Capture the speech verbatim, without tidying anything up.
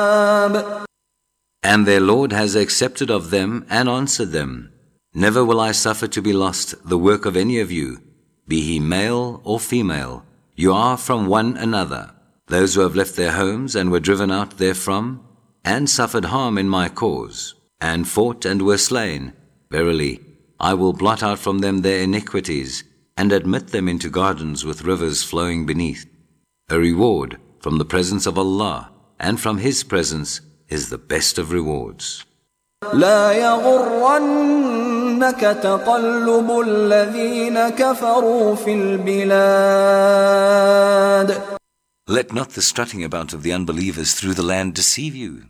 And their Lord has accepted of them and answered them, Never will I suffer to be lost the work of any of you, be he male or female. You are from one another. Those who have left their homes and were driven out therefrom, and suffered harm in my cause, and fought and were slain, verily, I will blot out from them their iniquities, and admit them into gardens with rivers flowing beneath. A reward from the presence of Allah, and from His presence is the best of rewards. لا يغرنك تقلب الذين كفروا في البلاد. Let not the strutting about of the unbelievers through the land deceive you.